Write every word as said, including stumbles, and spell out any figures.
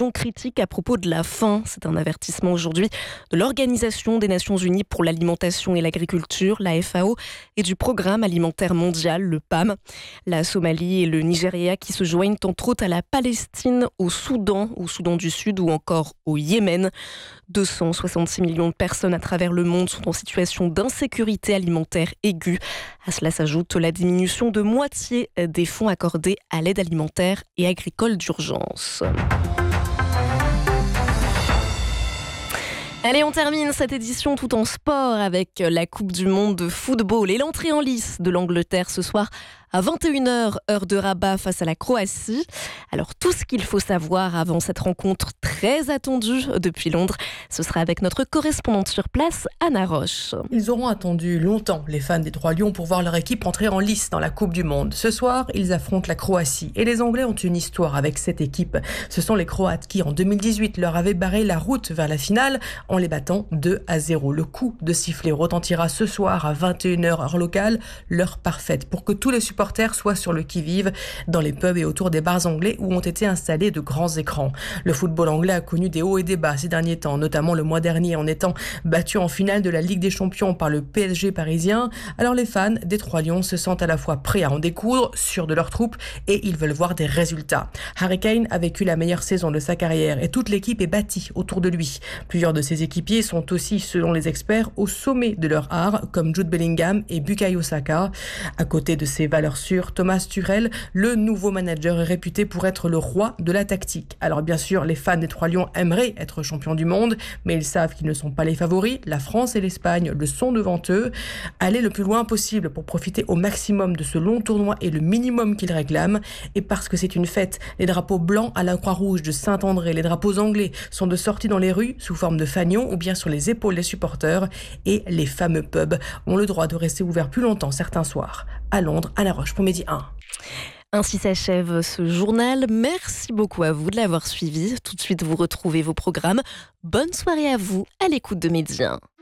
inquiétant critique à propos de la faim. C'est un avertissement aujourd'hui de l'Organisation des Nations Unies pour l'alimentation et l'agriculture, la F A O, et du Programme alimentaire mondial, le P A M. La Somalie et le Nigeria qui se joignent entre autres à la Palestine, au Soudan, au Soudan du Sud ou encore au Yémen. deux cent soixante-six millions de personnes à travers le monde sont en situation d'insécurité alimentaire aiguë. À cela s'ajoute la diminution de moitié des fonds accordés à l'aide alimentaire et agricole d'urgence. Allez, on termine cette édition tout en sport avec la Coupe du Monde de football et l'entrée en lice de l'Angleterre ce soir à vingt et une heures, heure de Rabat face à la Croatie. Alors tout ce qu'il faut savoir avant cette rencontre très attendue depuis Londres, ce sera avec notre correspondante sur place, Anna Roche. Ils auront attendu longtemps, les fans des Trois Lions, pour voir leur équipe entrer en lice dans la Coupe du Monde. Ce soir, ils affrontent la Croatie et les Anglais ont une histoire avec cette équipe. Ce sont les Croates qui, en deux mille dix-huit, leur avaient barré la route vers la finale en les battant deux à zéro. Le coup de sifflet retentira ce soir à vingt et une heures, heure locale, l'heure parfaite pour que tous les supporters soient sur le qui-vive dans les pubs et autour des bars anglais où ont été installés de grands écrans. Le football anglais a connu des hauts et des bas ces derniers temps, notamment le mois dernier en étant battu en finale de la Ligue des Champions par le P S G parisien. Alors les fans des Trois Lions se sentent à la fois prêts à en découdre, sûrs de leur troupe, et ils veulent voir des résultats. Harry Kane a vécu la meilleure saison de sa carrière et toute l'équipe est bâtie autour de lui. Plusieurs de ses équipiers sont aussi, selon les experts, au sommet de leur art, comme Jude Bellingham et Bukayo Saka. À côté de ses valeurs sûres, Thomas Tuchel, le nouveau manager, est réputé pour être le roi de la tactique. Alors bien sûr, les fans des Trois Lions aimeraient être champions du monde, mais ils savent qu'ils ne sont pas les favoris. La France et l'Espagne le sont devant eux. Aller le plus loin possible pour profiter au maximum de ce long tournoi est le minimum qu'ils réclament. Et parce que c'est une fête, les drapeaux blancs à la Croix-Rouge de Saint-André, les drapeaux anglais sont de sortie dans les rues sous forme de fanions ou bien sur les épaules des supporters. Et les fameux pubs ont le droit de rester ouverts plus longtemps certains soirs. À Londres, à La Roche pour Midi un. Ainsi s'achève ce journal. Merci beaucoup à vous de l'avoir suivi. Tout de suite, vous retrouvez vos programmes. Bonne soirée à vous à l'écoute de Midi un.